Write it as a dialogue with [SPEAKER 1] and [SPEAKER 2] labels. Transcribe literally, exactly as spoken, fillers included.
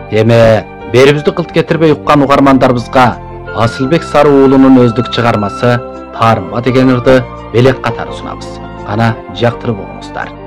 [SPEAKER 1] Эме, берибизди кылт кетирбей уккан угармандарыбызга Асылбек Сары уулунун өздүк чыгармасы Таарынба деген ырды белек катары сунабыз. Кана жактырып болуңуздар.